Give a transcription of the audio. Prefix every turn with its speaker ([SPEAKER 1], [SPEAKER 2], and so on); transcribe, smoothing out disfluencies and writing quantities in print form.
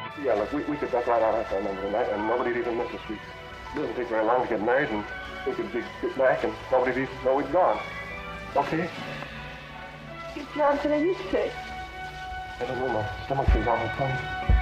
[SPEAKER 1] Yeah, look, we could duck right out our phone number tonight, and nobody'd even miss us. It doesn't take very long to get married, and we could get back, and nobody'd even know we'd gone. Okay?
[SPEAKER 2] Johnson, are you sick?
[SPEAKER 1] I don't know, my stomach is awful funny.